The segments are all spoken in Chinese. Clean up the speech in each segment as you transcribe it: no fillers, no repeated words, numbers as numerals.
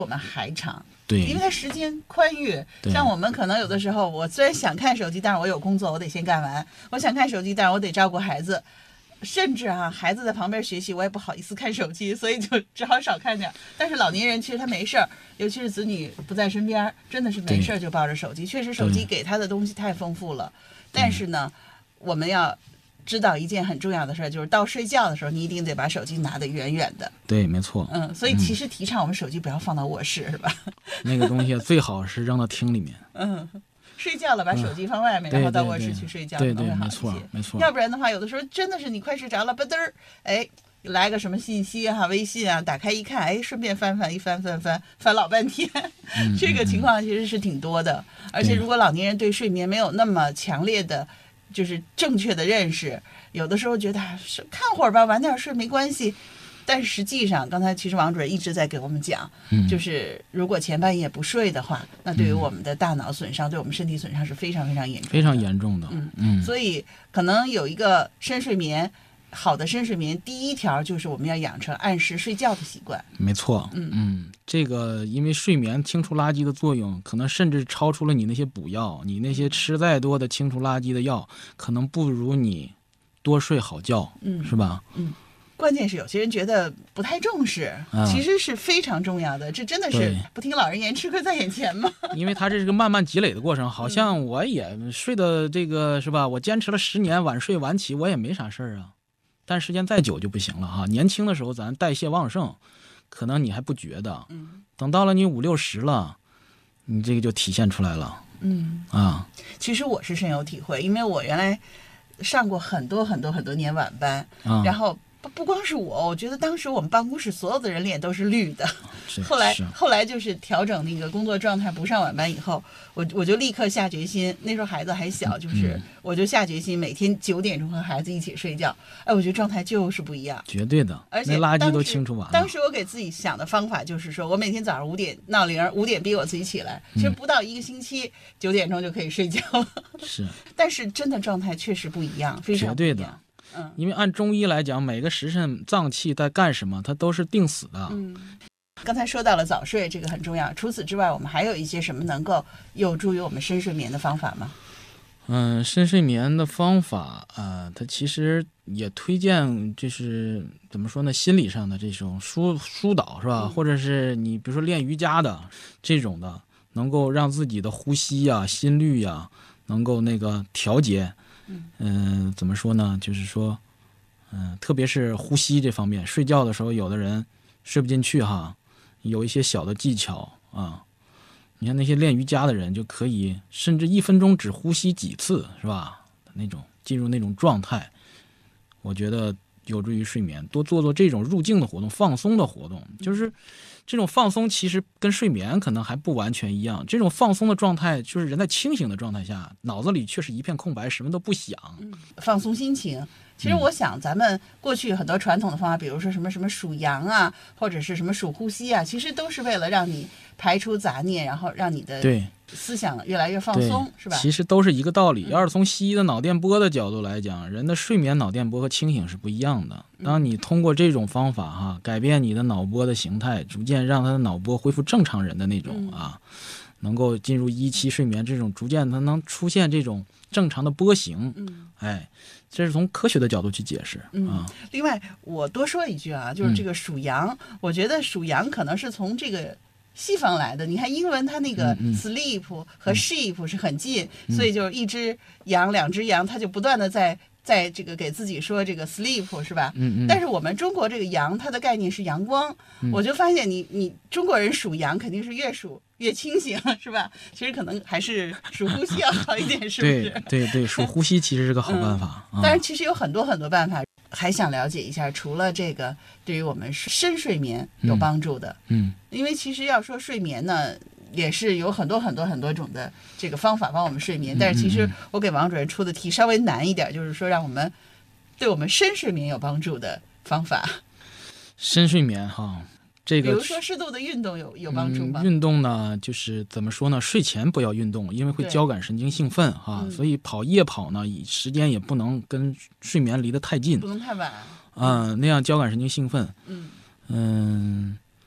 我们还长。 对， 因为它时间宽裕。像我们可能有的时候，我虽然想看手机，但是我有工作，我得先干完。我想看手机，但是我得照顾孩子。甚至孩子在旁边学习，我也不好意思看手机，所以就只好少看点。但是老年人其实他没事儿，尤其是子女不在身边，真的是没事儿就抱着手机。确实手机给他的东西太丰富了。但是呢，我们要知道一件很重要的事，就是到睡觉的时候，你一定得把手机拿得远远的。 对，没错。 所以其实提倡我们手机不要放到卧室，是吧？ 那个东西最好是扔到厅里面。 睡觉了把手机放外面，然后到卧室去睡觉， 对， 会好一些。 没错。 要不然的话，有的时候真的是你快睡着了，吧嘚儿，来个什么信息微信打开一看，顺便翻老半天。这个情况其实是挺多的。而且如果老年人对睡眠没有那么强烈的就是正确的认识，有的时候觉得看会儿吧，晚点睡没关系。但是实际上，刚才其实王主任一直在给我们讲，就是如果前半夜不睡的话，那对于我们的大脑损伤，对我们身体损伤是非常非常严重的， 非常严重的。 所以可能有一个深睡眠，好的深睡眠，第一条就是我们要养成按时睡觉的习惯。 没错。这个因为睡眠清除垃圾的作用，可能甚至超出了你那些补药，你那些吃再多的清除垃圾的药，可能不如你多睡好觉，是吧？ 关键是有些人觉得不太重视，其实是非常重要的。这真的是不听老人言，吃亏在眼前吗？ 因为它这是个慢慢积累的过程。好像我也睡的这个是吧？我坚持了10年，晚睡晚起，我也没啥事儿啊。但时间再久就不行了哈。年轻的时候咱代谢旺盛，可能你还不觉得，等到了你50、60了，你这个就体现出来了。 其实我是深有体会，因为我原来上过很多年晚班，然后。不光是我觉得当时我们办公室所有的人脸都是绿的。后来就是调整那个工作状态，不上晚班以后，我就立刻下决心。那时候孩子还小，就是我就下决心每天9点钟和孩子一起睡觉。我觉得状态就是不一样， 绝对的。 而且垃圾都清除完了。 当时我给自己想的方法就是说，我每天早上5点闹铃，5点逼我自己起来。其实不到1个星期，9点钟就可以睡觉。 是， 但是真的状态确实不一样，非常不一样。 绝对的。因为按中医来讲，每个时辰脏器在干什么，它都是定死的。 刚才说到了早睡，这个很重要。除此之外，我们还有一些什么能够有助于我们深睡眠的方法吗？ 深睡眠的方法它其实也推荐，就是怎么说呢，心理上的这种疏导是吧？或者是你比如说练瑜伽的这种的，能够让自己的呼吸呀、心率呀能够那个调节。怎么说呢？就是说，特别是呼吸这方面，睡觉的时候，有的人睡不进去哈，有一些小的技巧啊。你看那些练瑜伽的人，就可以甚至1分钟只呼吸几次，是吧？那种进入那种状态，我觉得有助于睡眠。多做这种入静的活动、放松的活动，就是这种放松其实跟睡眠可能还不完全一样。这种放松的状态，就是人在清醒的状态下，脑子里却是一片空白，什么都不想。 放松心情。其实我想，咱们过去很多传统的方法，比如说什么数羊啊，或者是什么数呼吸啊，其实都是为了让你排除杂念，然后让你的思想越来越放松，是吧？ 其实都是一个道理。要是从西医的脑电波的角度来讲，人的睡眠脑电波和清醒是不一样的。当你通过这种方法改变你的脑波的形态，逐渐让他的脑波恢复正常人的那种能够进入1期睡眠，这种逐渐它能出现这种正常的波形。这是从科学的角度去解释。 另外我多说一句就是这个数羊，我觉得数羊可能是从这个西方来的。你看英文它那个 sleep 和 sheep 是很近，所以就是一只羊2只羊，它就不断的在这个给自己说这个 sleep 是吧？但是我们中国这个阳，它的概念是阳光。我就发现你中国人数羊肯定是越数越清醒，是吧？其实可能还是数呼吸要好一点，是不是？ 对，数呼吸其实是个好办法。 但是其实有很多办法，还想了解一下，除了这个对于我们深睡眠有帮助的，因为其实要说睡眠呢，也是有很多种的这个方法帮我们睡眠。但是其实我给王主任出的题稍微难一点，就是说让我们对我们深睡眠有帮助的方法。 深睡眠这个比如说适度的运动有帮助吗？ 运动呢，就是怎么说呢？睡前不要运动，因为会交感神经兴奋所以夜跑呢，时间也不能跟睡眠离得太近， 不能太晚。 那样交感神经兴奋。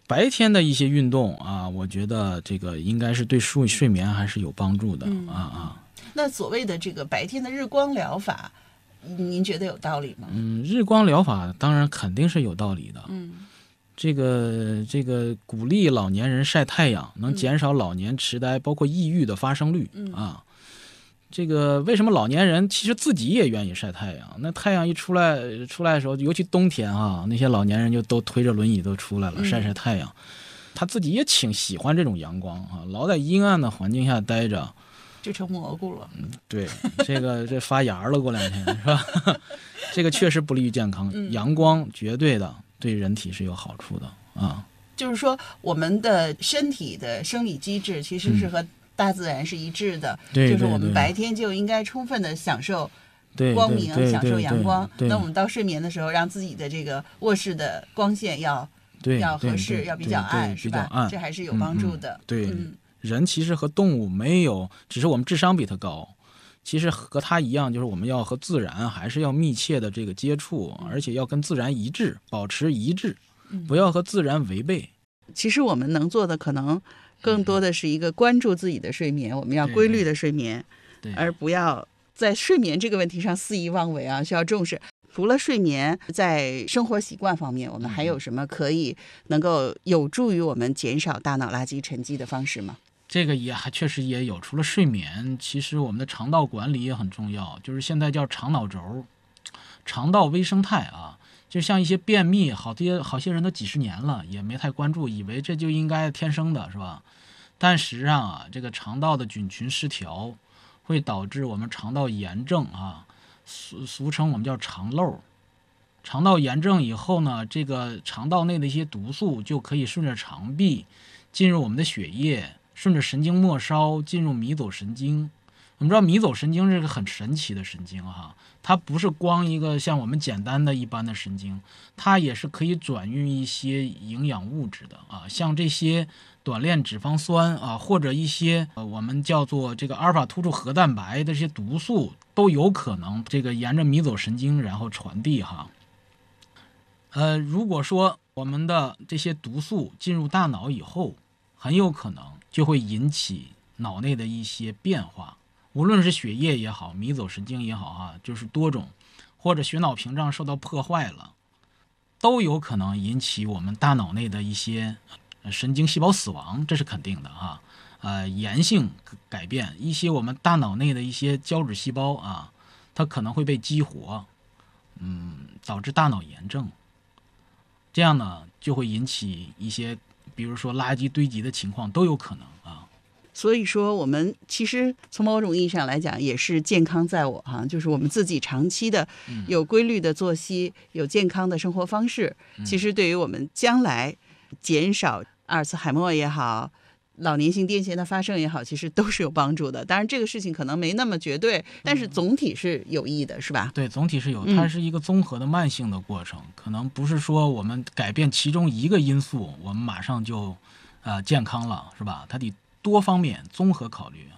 白天的一些运动啊，我觉得这个应该是对睡眠还是有帮助的那所谓的这个白天的日光疗法，您觉得有道理吗？ 日光疗法当然肯定是有道理的。这个鼓励老年人晒太阳，能减少老年痴呆，包括抑郁的发生率啊。这个为什么老年人其实自己也愿意晒太阳？那太阳一出来的时候，尤其冬天啊，那些老年人就都推着轮椅都出来了，晒晒太阳。他自己也挺喜欢这种阳光啊，老在阴暗的环境下待着， 就成蘑菇了。 对，这发芽了，过2天是吧？这个确实不利于健康。阳光绝对的对人体是有好处的啊。 就是说，我们的身体的生理机制其实是和大自然是一致的，就是我们白天就应该充分的享受光明，享受阳光。那我们到睡眠的时候，让自己的这个卧室的光线要合适，要比较暗，是吧？这还是有帮助的。 人其实和动物没有，只是我们智商比它高。其实和它一样，就是我们要和自然还是要密切的这个接触，而且要跟自然一致，保持一致，不要和自然违背。 其实我们能做的可能更多的是一个关注自己的睡眠，我们要规律的睡眠，而不要在睡眠这个问题上肆意妄为啊，需要重视。除了睡眠，在生活习惯方面，我们还有什么可以能够有助于我们减少大脑垃圾沉积的方式吗？ 这个也还确实也有，除了睡眠，其实我们的肠道管理也很重要，就是现在叫肠脑轴、肠道微生态啊。就像一些便秘，好些人都几十年了也没太关注，以为这就应该天生的，是吧？但实际上啊，这个肠道的菌群失调会导致我们肠道炎症啊，俗称我们叫肠漏。肠道炎症以后呢，这个肠道内的一些毒素就可以顺着肠壁进入我们的血液，顺着神经末梢进入迷走神经。我们知道迷走神经是个很神奇的神经哈，它不是光一个像我们简单的一般的神经，它也是可以转运一些营养物质的啊，像这些短链脂肪酸啊，或者一些我们叫做这个阿尔法突触核蛋白的这些毒素，都有可能这个沿着迷走神经然后传递哈。如果说我们的这些毒素进入大脑以后，很有可能就会引起脑内的一些变化。无论是血液也好，迷走神经也好啊，就是多种，或者血脑屏障受到破坏了，都有可能引起我们大脑内的一些神经细胞死亡，这是肯定的哈。炎性改变，一些我们大脑内的一些胶质细胞啊，它可能会被激活，导致大脑炎症。这样呢，就会引起一些，比如说垃圾堆积的情况都有可能啊。 所以说我们其实从某种意义上来讲也是健康在我哈，就是我们自己长期的有规律的作息，有健康的生活方式，其实对于我们将来减少阿尔茨海默也好，老年性癫痫的发生也好，其实都是有帮助的。当然这个事情可能没那么绝对，但是总体是有益的，是吧？ 对，总体是有，它是一个综合的慢性的过程，可能不是说我们改变其中一个因素，我们马上就健康了，是吧？它得多方面综合考虑。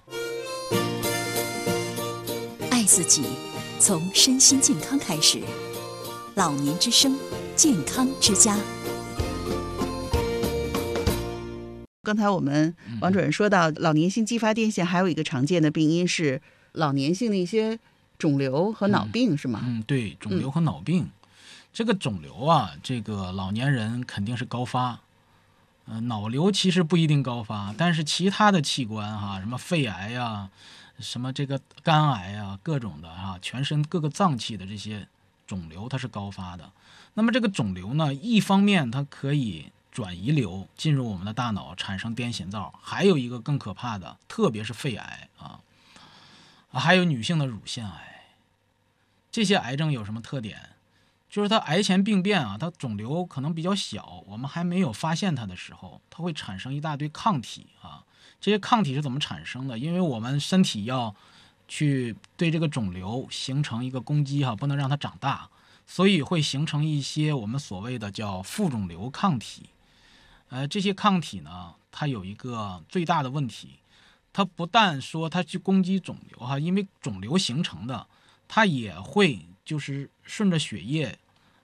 爱自己，从身心健康开始。老年之声，健康之家。 刚才我们王主任说到，老年性继发癫痫还有一个常见的病因是老年性的一些肿瘤和脑病，是吗？ 对，肿瘤和脑病。这个肿瘤啊，这个老年人肯定是高发。脑瘤其实不一定高发，但是其他的器官哈，什么肺癌呀，什么这个肝癌呀，各种的哈，全身各个脏器的这些肿瘤它是高发的。那么这个肿瘤呢，一方面它可以转移流进入我们的大脑，产生癫痫灶，还有一个更可怕的，特别是肺癌还有女性的乳腺癌。这些癌症有什么特点？就是它癌前病变啊，它肿瘤可能比较小，我们还没有发现它的时候，它会产生一大堆抗体啊。这些抗体是怎么产生的？因为我们身体要去对这个肿瘤形成一个攻击不能让它长大，所以会形成一些我们所谓的叫副肿瘤抗体。这些抗体呢，它有一个最大的问题，它不但说它去攻击肿瘤因为肿瘤形成的，它也会就是顺着血液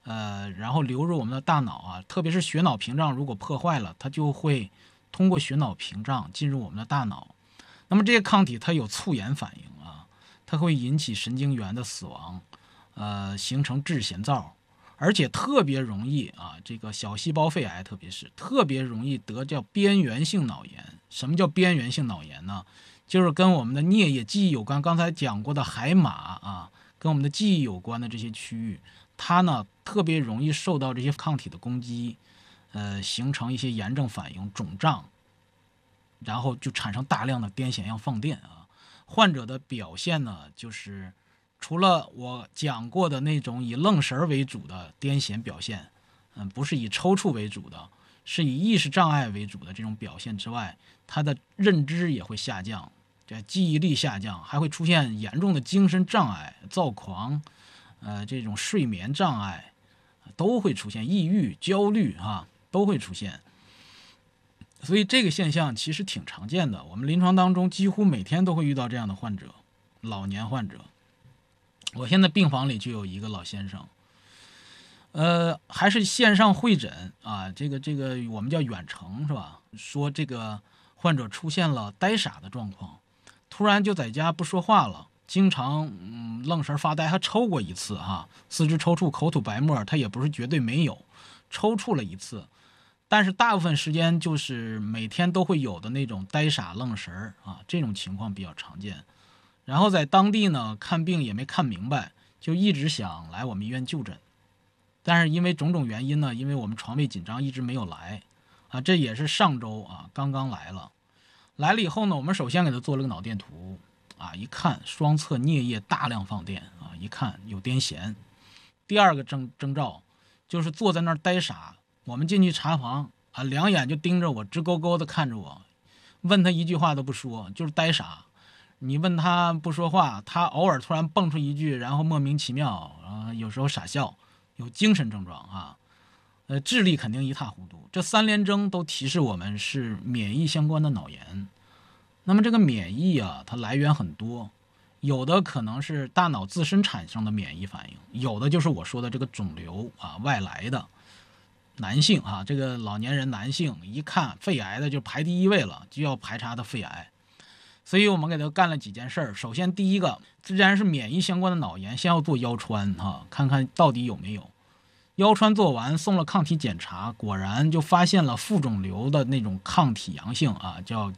然后流入我们的大脑啊，特别是血脑屏障如果破坏了，它就会通过血脑屏障进入我们的大脑。那么这些抗体它有促炎反应啊，它会引起神经元的死亡，形成致弦灶，而且特别容易啊，这个小细胞肺癌特别是特别容易得叫边缘性脑炎。什么叫边缘性脑炎呢？就是跟我们的颞叶记忆有关，刚才讲过的海马啊，跟我们的记忆有关的这些区域，它呢特别容易受到这些抗体的攻击，形成一些炎症反应、肿胀，然后就产生大量的癫痫样放电啊。患者的表现呢，就是除了我讲过的那种以愣神为主的癫痫表现，不是以抽搐为主的，是以意识障碍为主的这种表现之外，他的认知也会下降，这记忆力下降，还会出现严重的精神障碍、躁狂，这种睡眠障碍都会出现，抑郁、焦虑都会出现。所以这个现象其实挺常见的，我们临床当中几乎每天都会遇到这样的患者，老年患者。我现在病房里就有一个老先生，还是线上会诊啊，这个我们叫远程是吧？说这个患者出现了呆傻的状况，突然就在家不说话了，经常愣神发呆，还抽过一次四肢抽搐、口吐白沫，他也不是绝对没有，抽搐了一次，但是大部分时间就是每天都会有的那种呆傻愣神这种情况比较常见。然后在当地呢看病也没看明白，就一直想来我们医院就诊，但是因为种种原因呢，因为我们床位紧张一直没有来这也是上周刚刚来了以后呢，我们首先给他做了个脑电图一看双侧颞叶大量放电一看有癫痫。第二个征兆就是坐在那儿呆傻，我们进去查房两眼就盯着我，直勾勾的看着我，问他一句话都不说，就是呆傻。你问他不说话，他偶尔突然蹦出一句，然后莫名其妙，有时候傻笑，有精神症状智力肯定一塌糊涂。这三联征都提示我们是免疫相关的脑炎。那么这个免疫它来源很多，有的可能是大脑自身产生的免疫反应，有的就是我说的这个肿瘤外来的。男性这个老年人男性一看肺癌的就排第一位了，就要排查他肺癌。所以我们给他干了几件事。首先第一个，既然是免疫相关的脑炎，先要做腰穿看看到底有没有。腰穿做完送了抗体检查，果然就发现了副肿瘤的那种抗体阳性叫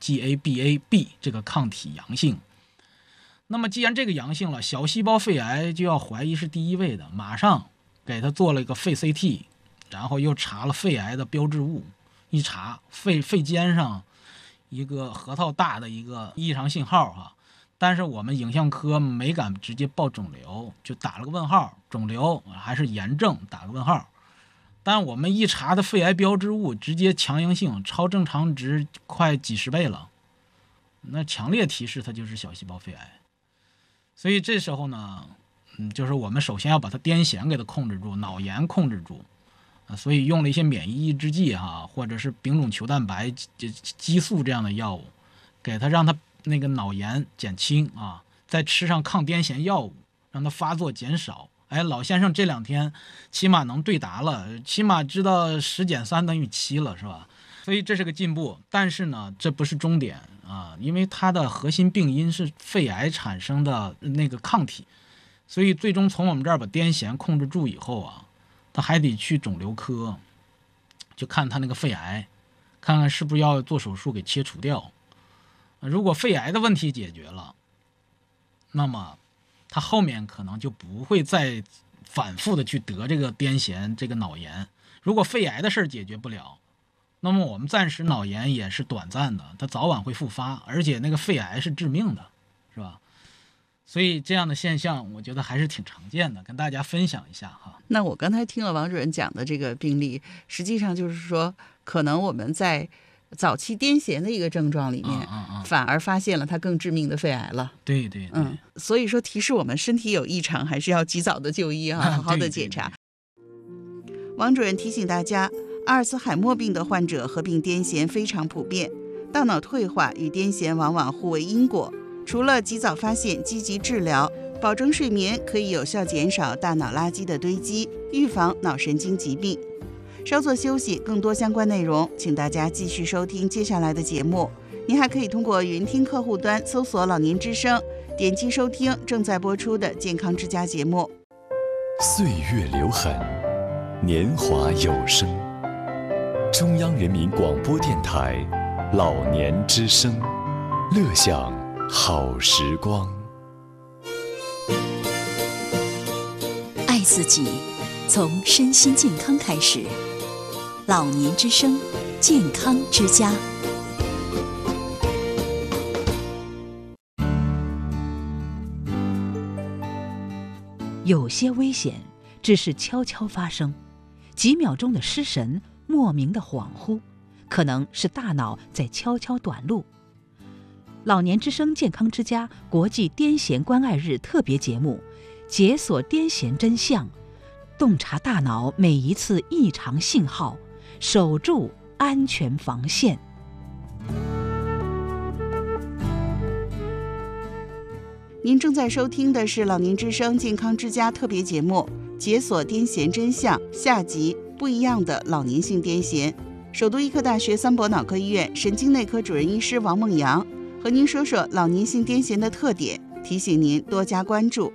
GABAB 这个抗体阳性。那么既然这个阳性了，小细胞肺癌就要怀疑是第一位的，马上给他做了一个肺 CT， 然后又查了肺癌的标志物，一查肺尖上一个核桃大的一个异常信号但是我们影像科没敢直接报肿瘤，就打了个问号，肿瘤还是炎症打个问号。但我们一查的肺癌标志物直接强阳性，超正常值快几十倍了，那强烈提示它就是小细胞肺癌。所以这时候呢就是我们首先要把它癫痫给它控制住，脑炎控制住所以用了一些免疫抑制剂或者是丙种球蛋白激素这样的药物，给他让他那个脑炎减轻再吃上抗癫痫药物，让他发作减少。老先生这2天起码能对答了，起码知道10减3等于7了，是吧？所以这是个进步。但是呢这不是终点因为它的核心病因是肺癌产生的那个抗体，所以最终从我们这儿把癫痫控制住以后他还得去肿瘤科，就看他那个肺癌，看看是不是要做手术给切除掉。如果肺癌的问题解决了，那么他后面可能就不会再反复的去得这个癫痫这个脑炎。如果肺癌的事解决不了，那么我们暂时脑炎也是短暂的，它早晚会复发，而且那个肺癌是致命的，是吧？所以这样的现象我觉得还是挺常见的，跟大家分享一下那我刚才听了王主任讲的这个病例，实际上就是说可能我们在早期癫痫的一个症状里面反而发现了它更致命的肺癌了。 对对对， 所以说提示我们身体有异常还是要及早的就医好好的检查。王主任提醒大家，阿尔茨海默病的患者合并癫痫非常普遍，大脑退化与癫痫往往互为因果，除了及早发现积极治疗， 保证睡眠可以有效减少大脑垃圾的堆积，预防脑神经疾病。稍作休息，更多相关内容，请大家继续收听接下来的节目。您还可以通过云听客户端搜索老年之声，点击收听正在播出的健康之家节目。 岁月留痕，年华有声。中央人民广播电台老年之声，乐享好时光。 爱自己，从身心健康开始。老年之声，健康之家。 有些危险只是悄悄发生，几秒钟的失神，莫名的恍惚，可能是大脑在悄悄短路。老年之声健康之家国际癫痫关爱日特别节目，解锁癫痫真相，洞察大脑每一次异常信号，守住安全防线。 您正在收听的是老年之声健康之家特别节目《解锁癫痫真相》下集，不一样的老年性癫痫。首都医科大学三博脑科医院神经内科主任医师王梦阳和您说说老年性癫痫的特点，提醒您多加关注。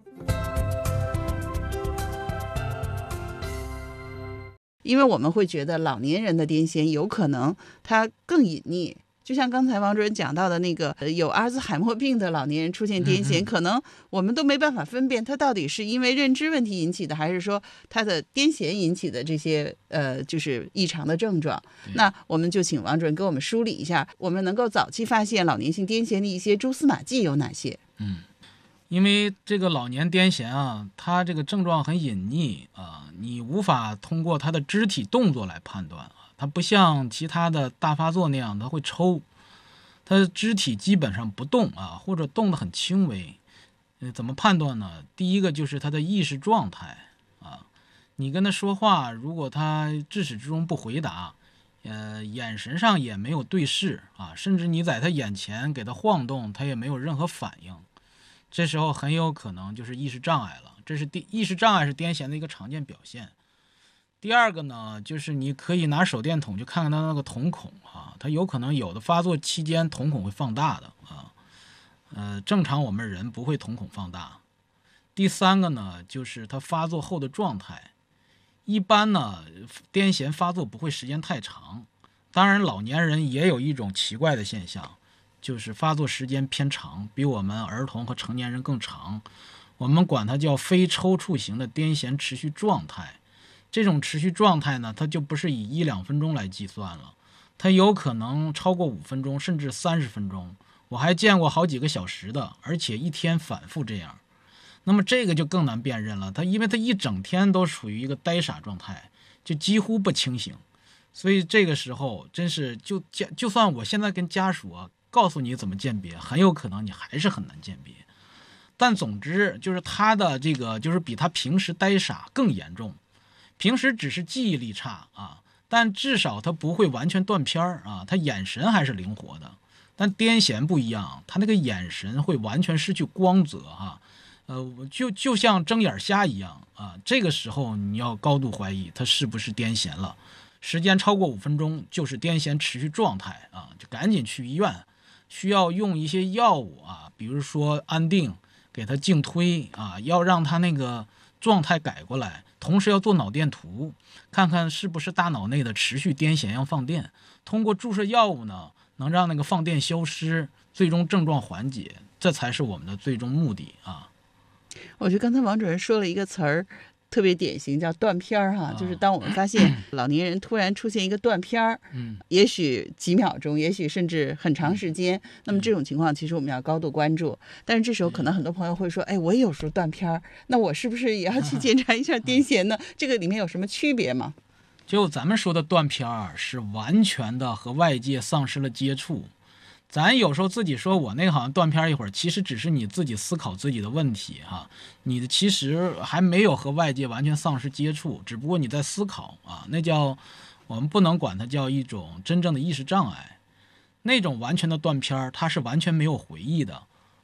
因为我们会觉得老年人的癫痫有可能它更隐匿，就像刚才王主任讲到的那个有阿尔兹海默病的老年人出现癫痫，可能我们都没办法分辨他到底是因为认知问题引起的，还是说他的癫痫引起的这些就是异常的症状。那我们就请王主任给我们梳理一下，我们能够早期发现老年性癫痫的一些蛛丝马迹有哪些？ 因为这个老年癫痫啊，它这个症状很隐匿啊，你无法通过它的肢体动作来判断啊，它不像其他的大发作那样，它会抽，它的肢体基本上不动啊，或者动得很轻微。怎么判断呢？第一个就是他的意识状态啊，你跟他说话，如果他至始至终不回答，眼神上也没有对视啊，甚至你在他眼前给他晃动，他也没有任何反应。这时候很有可能就是意识障碍了，这是意识障碍是癫痫的一个常见表现。第二个呢，就是你可以拿手电筒去看看他那个瞳孔啊，他有可能有的发作期间瞳孔会放大的啊，正常我们人不会瞳孔放大。第三个呢，就是他发作后的状态，一般呢癫痫发作不会时间太长，当然老年人也有一种奇怪的现象，就是发作时间偏长，比我们儿童和成年人更长，我们管它叫非抽搐型的癫痫持续状态。这种持续状态呢，它就不是以1-2分钟来计算了，它有可能超过5分钟，甚至30分钟，我还见过好几个小时的，而且一天反复这样。那么这个就更难辨认了，因为它一整天都处于一个呆傻状态，就几乎不清醒，所以这个时候真是就算我现在跟家属告诉你怎么鉴别，很有可能你还是很难鉴别。但总之就是他的这个就是比他平时呆傻更严重，平时只是记忆力差啊，但至少他不会完全断片啊，他眼神还是灵活的。但癫痫不一样，他那个眼神会完全失去光泽就像睁眼瞎一样啊。这个时候你要高度怀疑他是不是癫痫了，时间超过5分钟就是癫痫持续状态啊，就赶紧去医院，需要用一些药物啊，比如说安定，给他静推啊，要让他那个状态改过来，同时要做脑电图，看看是不是大脑内的持续癫痫要放电，通过注射药物呢，能让那个放电消失，最终症状缓解，这才是我们的最终目的啊。 我觉得刚才王主任说了一个词儿特别典型，叫断片儿就是当我们发现老年人突然出现一个断片儿，也许几秒钟，也许甚至很长时间，那么这种情况其实我们要高度关注。但是这时候可能很多朋友会说，我也有时候断片儿，那我是不是也要去检查一下癫痫呢？这个里面有什么区别吗？ 就咱们说的断片儿是完全的和外界丧失了接触。咱有时候自己说我那个好像断片一会儿，其实只是你自己思考自己的问题你的其实还没有和外界完全丧失接触，只不过你在思考那叫我们不能管它叫一种真正的意识障碍。那种完全的断片它是完全没有回忆的，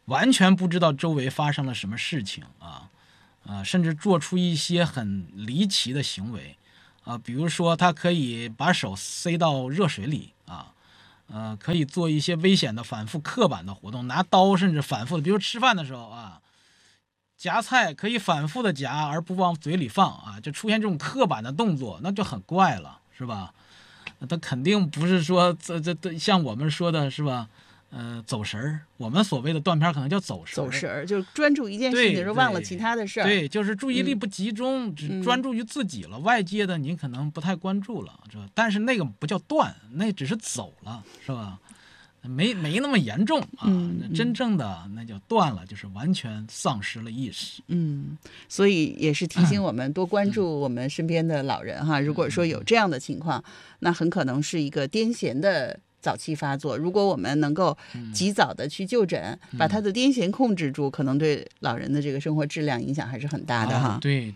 完全不知道周围发生了什么事情甚至做出一些很离奇的行为比如说他可以把手塞到热水里可以做一些危险的反复刻板的活动，拿刀甚至反复的，比如吃饭的时候夹菜可以反复的夹而不往嘴里放就出现这种刻板的动作，那就很怪了，是吧？他肯定不是说这像我们说的是吧？走神儿，我们所谓的断片可能叫走神儿。 走神儿就是专注一件事情，就忘了其他的事儿。 对，就是注意力不集中，只专注于自己了，外界的你可能不太关注了，是吧？但是那个不叫断，那只是走了，是吧？没那么严重真正的那叫断了，就是完全丧失了意识。 所以也是提醒我们多关注我们身边的老人如果说有这样的情况，那很可能是一个癫痫的早期发作。如果我们能够及早的去就诊，把他的癫痫控制住，可能对老人的这个生活质量影响还是很大的对。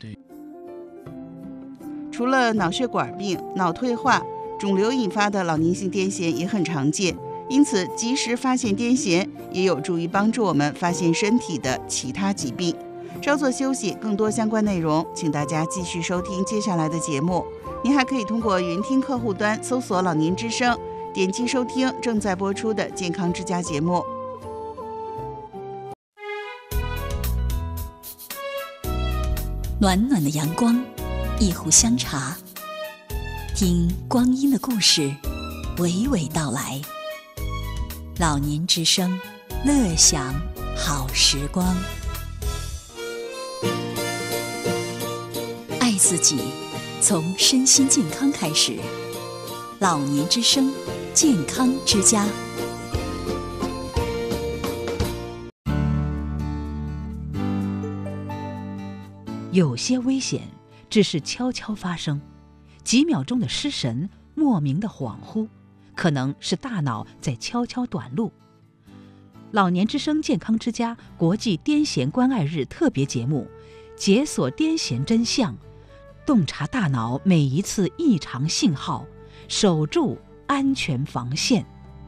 除了脑血管病、脑退化、肿瘤引发的老年性癫痫也很常见，因此及时发现癫痫也有助于帮助我们发现身体的其他疾病。稍作休息，更多相关内容请大家继续收听接下来的节目。您还可以通过云听客户端搜索老年之声，点击收听正在播出的健康之家节目。 暖暖的阳光，一壶香茶，听光阴的故事娓娓道来。老年之声，乐享好时光。爱自己，从身心健康开始。老年之声，健康之家。 有些危险只是悄悄发生，几秒钟的失神，莫名的恍惚，可能是大脑在悄悄短路。老年之声健康之家国际癫痫关爱日特别节目，解锁癫痫真相，洞察大脑每一次异常信号，守住安全防线。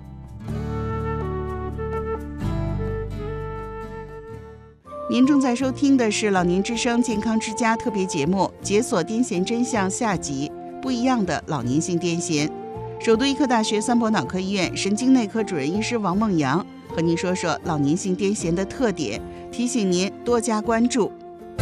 您正在收听的是老年之声健康之家特别节目《解锁癫痫真相》下集，不一样的老年性癫痫。首都医科大学三博脑科医院神经内科主任医师王梦阳和您说说老年性癫痫的特点，提醒您多加关注。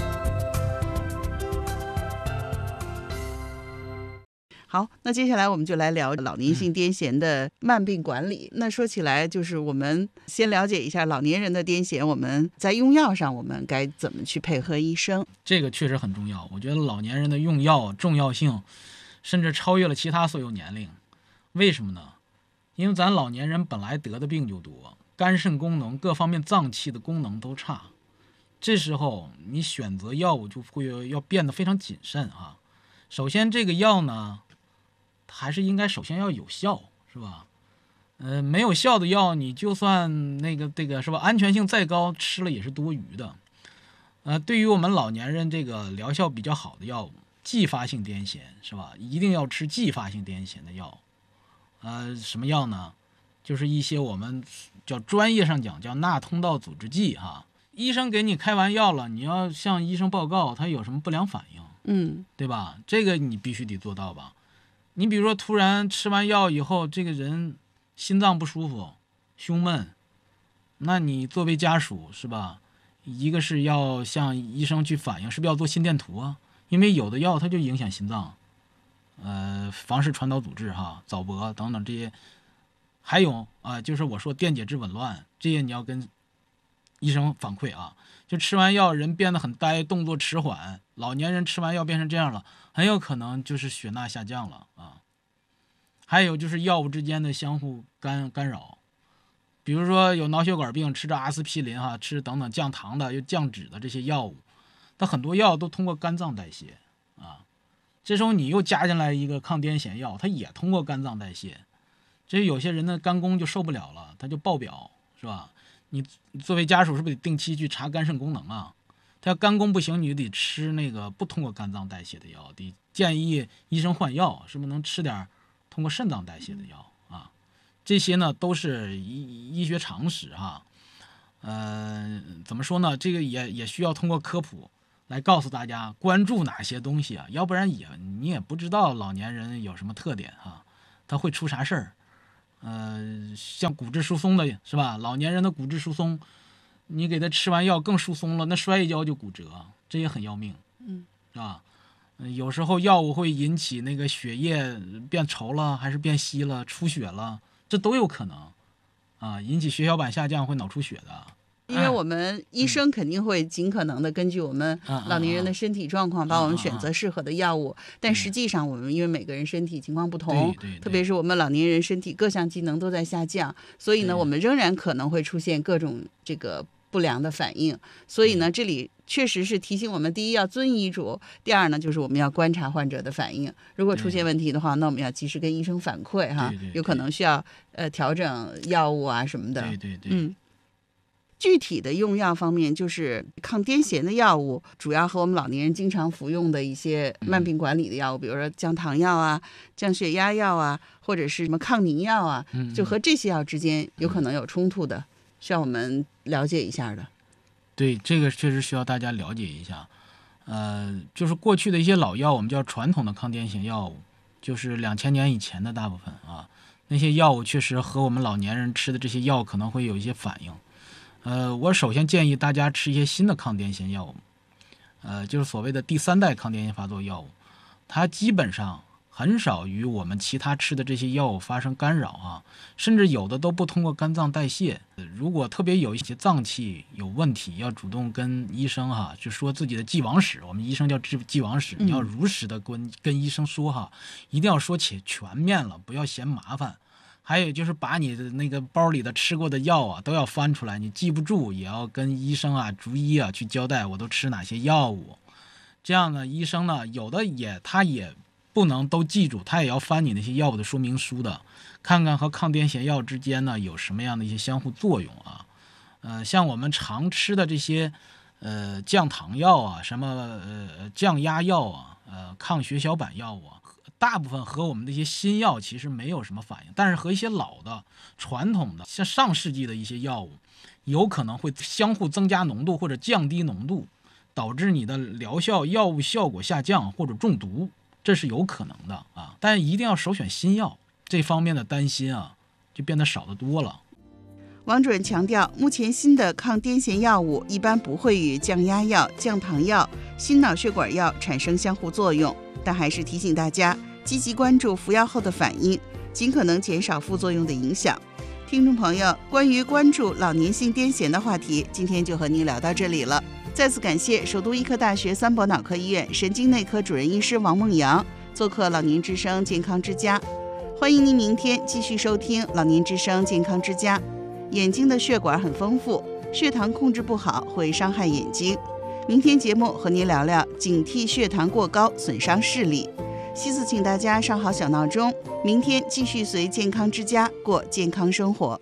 好，那接下来我们就来聊老年性癫痫的慢病管理。那说起来，就是我们先了解一下老年人的癫痫，我们在用药上我们该怎么去配合医生？ 这个确实很重要。我觉得老年人的用药重要性甚至超越了其他所有年龄。为什么呢？因为咱老年人本来得的病就多，肝肾功能各方面脏器的功能都差，这时候你选择药物就会要变得非常谨慎首先这个药呢还是应该首先要有效，是吧？没有效的药，你就算这个是吧，安全性再高，吃了也是多余的。对于我们老年人这个疗效比较好的药物，继发性癫痫是吧？一定要吃继发性癫痫的药。什么药呢？就是一些我们叫专业上讲叫钠通道阻滞剂医生给你开完药了，你要向医生报告他有什么不良反应，对吧？这个你必须得做到吧。你比如说突然吃完药以后，这个人心脏不舒服、胸闷，那你作为家属是吧？一个是要向医生去反映，是不是要做心电图因为有的药它就影响心脏，房室传导阻滞早搏等等这些，还有就是我说电解质紊乱，这些你要跟医生反馈就吃完药人变得很呆，动作迟缓，老年人吃完药变成这样了，很有可能就是血钠下降了还有就是药物之间的相互干扰，比如说有脑血管病吃着阿司匹林吃等等降糖的又降脂的这些药物，它很多药都通过肝脏代谢这时候你又加进来一个抗癫痫药，它也通过肝脏代谢，这有些人的肝功就受不了了，他就爆表，是吧？你作为家属是不是得定期去查肝肾功能他要肝功不行，你就得吃那个不通过肝脏代谢的药，得建议医生换药，是不是能吃点通过肾脏代谢的药这些呢都是医学常识怎么说呢？这个也需要通过科普来告诉大家关注哪些东西啊，要不然你也不知道老年人有什么特点啊，他会出啥事儿。像骨质疏松的是吧？老年人的骨质疏松，你给他吃完药更疏松了，那摔一跤就骨折，这也很要命，是吧？有时候药物会引起那个血液变稠了，还是变稀了，出血了，这都有可能啊，引起血小板下降，会脑出血的。 因为我们医生肯定会尽可能的根据我们老年人的身体状况，帮我们选择适合的药物。但实际上，我们因为每个人身体情况不同，特别是我们老年人身体各项机能都在下降，所以呢，我们仍然可能会出现各种这个不良的反应。所以呢，这里确实是提醒我们：第一，要遵医嘱；第二呢，就是我们要观察患者的反应。如果出现问题的话，那我们要及时跟医生反馈哈，有可能需要调整药物啊什么的。对。具体的用药方面，就是抗癫痫的药物，主要和我们老年人经常服用的一些慢病管理的药物，比如说降糖药啊、降血压药啊，或者是什么抗凝药啊，就和这些药之间有可能有冲突的，需要我们了解一下的。 对，这个确实需要大家了解一下。就是过去的一些老药，我们叫传统的抗癫痫药物，就是2000年以前的大部分啊，那些药物确实和我们老年人吃的这些药可能会有一些反应。我首先建议大家吃一些新的抗癫痫药物，就是所谓的第3代抗癫痫发作药物，它基本上很少与我们其他吃的这些药物发生干扰啊，甚至有的都不通过肝脏代谢。如果特别有一些脏器有问题，要主动跟医生就说自己的既往史，我们医生叫既往史，你要如实的跟医生说一定要说且全面了，不要嫌麻烦。还有就是把你的那个包里的吃过的药都要翻出来，你记不住也要跟医生逐一去交代我都吃哪些药物。这样呢，医生呢有的他也不能都记住，他也要翻你那些药物的说明书的，看看和抗癫痫药之间呢有什么样的一些相互作用啊。像我们常吃的这些降糖药啊，什么降压药抗血小板药物大部分和我们的一些新药其实没有什么反应，但是和一些老的传统的像上世纪的一些药物有可能会相互增加浓度或者降低浓度，导致你的疗效药物效果下降或者中毒，这是有可能的啊。但一定要首选新药，这方面的担心就变得少得多了。 王主任强调，目前新的抗癫痫药物一般不会与降压药、降糖药、心脑血管药产生相互作用，但还是提醒大家积极关注服药后的反应，尽可能减少副作用的影响。听众朋友，关于关注老年性癫痫的话题，今天就和您聊到这里了。再次感谢首都医科大学三博脑科医院神经内科主任医师王梦阳做客老年之声健康之家。欢迎您明天继续收听老年之声健康之家。眼睛的血管很丰富，血糖控制不好会伤害眼睛。明天节目和您聊聊警惕血糖过高损伤视力。希次请大家上好小闹钟，明天继续随健康之家过健康生活。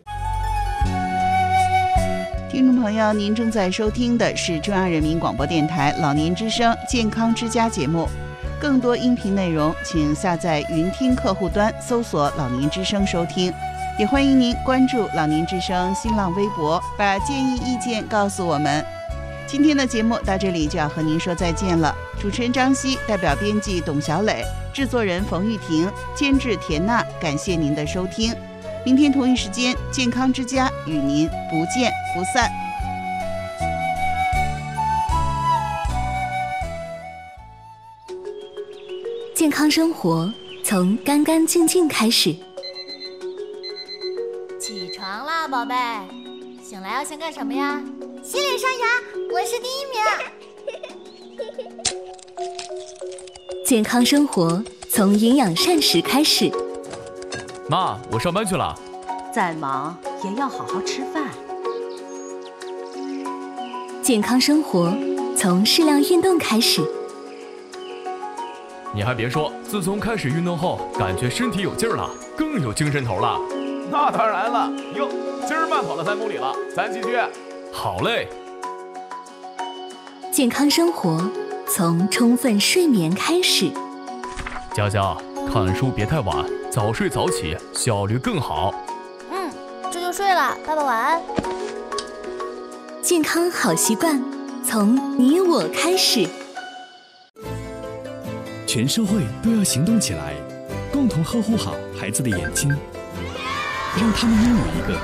听众朋友，您正在收听的是中央人民广播电台老年之声健康之家节目。更多音频内容请下载云听客户端搜索老年之声收听，也欢迎您关注老年之声新浪微博，把建议意见告诉我们。今天的节目到这里就要和您说再见了。主持人张希，代表编辑董小磊，制作人冯玉婷，监制田娜，感谢您的收听。明天同一时间，健康之家与您不见不散。 健康生活从干干净净开始。 起床啦，宝贝！醒来要先干什么呀？ 洗脸刷牙，我是第1名。 健康生活从营养膳食开始。 妈，我上班去了。 再忙也要好好吃饭。 健康生活从适量运动开始。 你还别说，自从开始运动后，感觉身体有劲儿了，更有精神头了。 那当然了，哟，今儿慢跑了3公里了，咱继续。 好嘞。 健康生活从充分睡眠开始。 佳佳，看书别太晚，早睡早起，效率更好。 这就睡了，爸爸晚安。 健康好习惯，从你我开始。 全社会都要行动起来，共同呵护好孩子的眼睛，让他们拥有一个